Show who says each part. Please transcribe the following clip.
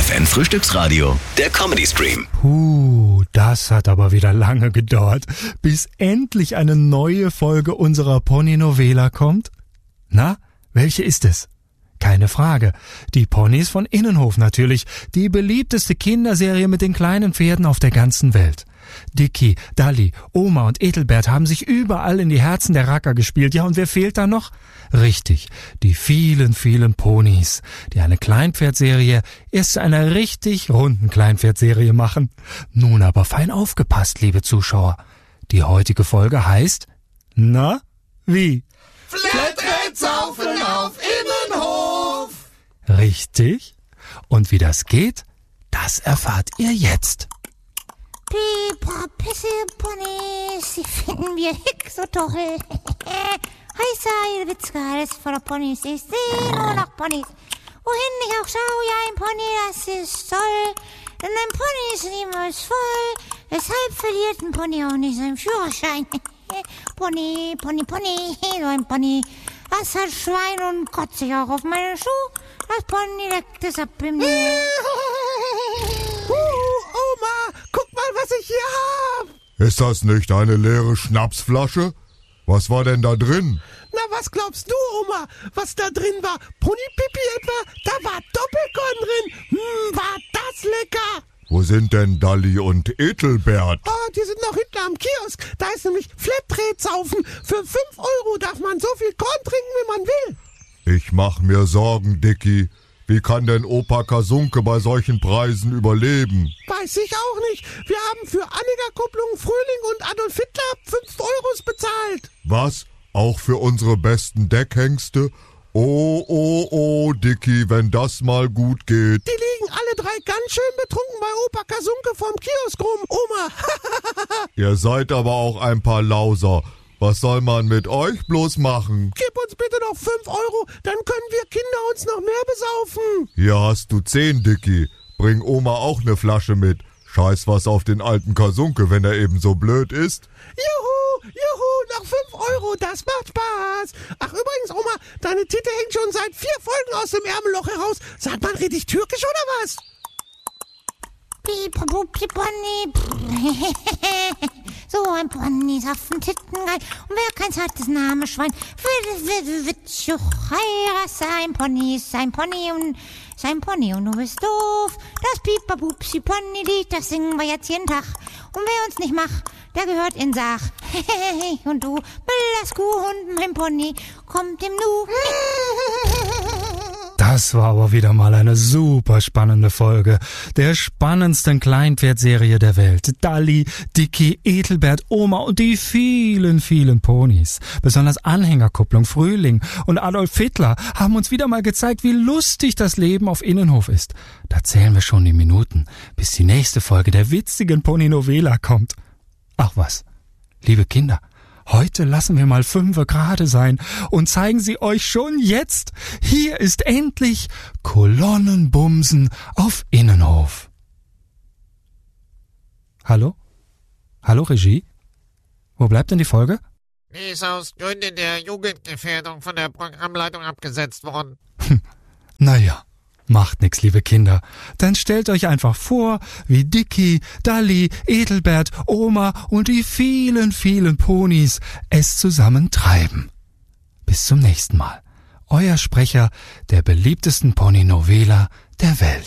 Speaker 1: FFN Frühstücksradio, der Comedy-Stream.
Speaker 2: Das hat aber wieder lange gedauert, bis endlich eine neue Folge unserer Pony-Novela kommt. Na, welche ist es? Keine Frage. Die Ponys von Innenhof natürlich. Die beliebteste Kinderserie mit den kleinen Pferden auf der ganzen Welt. Dicky, Dalli, Oma und Etelbert haben sich überall in die Herzen der Racker gespielt. Ja, und wer fehlt da noch? Richtig, die vielen, vielen Ponys, die eine Kleinpferdserie erst zu einer richtig runden Kleinpferdserie machen. Nun aber fein aufgepasst, liebe Zuschauer. Die heutige Folge heißt... Na, wie?
Speaker 3: Flatrate-Saufen auf Innenhof!
Speaker 2: Richtig. Und wie das geht, das erfahrt ihr jetzt.
Speaker 4: Pipa, Pisse, Ponys, die finden wir so toll. Heißer Witzka, alles voller Ponys. Ich sehe nur noch Ponys. Wohin ich auch schaue, ja, ein Pony, das ist toll. Denn ein Pony ist niemals voll. Weshalb verliert ein Pony auch nicht seinen Führerschein? Pony, Pony, Pony, so ein Pony. Das hat Schwein und kotzt sich auch auf meine Schuhe. Das Pony leckt es ab im Nähe.
Speaker 3: Oma, guck mal, was ich hier hab.
Speaker 5: Ist das nicht eine leere Schnapsflasche? Was war denn da drin?
Speaker 3: Na, was glaubst du, Oma, was da drin war? Ponypipi etwa? Da war Doppelkorn drin. War das lecker.
Speaker 5: Wo sind denn Dalli und Etelbert?
Speaker 3: Oh, die sind noch hinten am Kiosk. Da ist nämlich Flatrate-Saufen. Für 5 € darf man so viel Korn trinken, wie man will.
Speaker 5: Ich mach mir Sorgen, Dicky. Wie kann denn Opa Kasunke bei solchen Preisen überleben?
Speaker 3: Weiß ich auch nicht. Wir haben für Anhängerkupplung Frühling und Adolf Hitler 5 € bezahlt.
Speaker 5: Was? Auch für unsere besten Deckhengste? Oh, Dicky, wenn das mal gut geht.
Speaker 3: Die liegen alle 3 ganz schön betrunken bei Opa Kasunke vorm Kiosk rum. Oma,
Speaker 5: Ihr seid aber auch ein paar Lauser. Was soll man mit euch bloß machen?
Speaker 3: gib uns bitte noch 5 €, dann können wir Kinder uns noch mehr besaufen.
Speaker 5: Hier hast du 10, Dicky. Bring Oma auch eine Flasche mit. Scheiß was auf den alten Kasunke, wenn er eben so blöd ist.
Speaker 3: Juhu, noch 5 €, das macht Spaß. Ach übrigens, Oma, deine Titte hängt schon seit 4 Folgen aus dem Ärmelloch heraus. Sagt man richtig türkisch oder was?
Speaker 4: Pipa, Pony. So ein Pony ist auf den Titten geil. Und wer keins hat, das arme Schwein. Sein Pony ist sein Pony und du bist doof. Das Pipa, Pony Lied, das singen wir jetzt jeden Tag. Und wer uns nicht macht, der gehört in Sach. Und du, das Kuhhund, mein Pony, kommt im Nu.
Speaker 2: Das war aber wieder mal eine super spannende Folge der spannendsten Kleinpferdserie der Welt. Dalli, Dicky, Etelbert, Oma und die vielen, vielen Ponys. Besonders Anhängerkupplung, Frühling und Adolf Hitler haben uns wieder mal gezeigt, wie lustig das Leben auf Innenhof ist. Da zählen wir schon die Minuten, bis die nächste Folge der witzigen Pony-Novela kommt. Ach was, liebe Kinder, heute lassen wir mal 5 gerade sein und zeigen sie euch schon jetzt. Hier ist endlich Kolonnenbumsen auf Innenhof. Hallo? Hallo, Regie? Wo bleibt denn die Folge?
Speaker 6: Die ist aus Gründen der Jugendgefährdung von der Programmleitung abgesetzt worden.
Speaker 2: Naja, macht nix, liebe Kinder. Dann stellt euch einfach vor, wie Dicky, Dalli, Etelbert, Oma und die vielen, vielen Ponys es zusammen treiben. Bis zum nächsten Mal. Euer Sprecher der beliebtesten Pony-Novela der Welt.